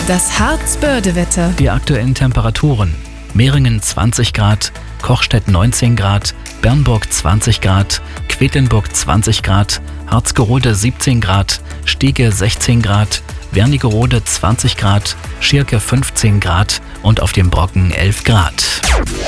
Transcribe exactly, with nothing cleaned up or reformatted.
Das Harzbörde-Wetter. Die aktuellen Temperaturen: Meringen zwanzig Grad, Kochstedt neunzehn Grad, Bernburg zwanzig Grad, Quedlinburg zwanzig Grad, Harzgerode siebzehn Grad, Stiege sechzehn Grad, Wernigerode zwanzig Grad, Schirke fünfzehn Grad und auf dem Brocken elf Grad.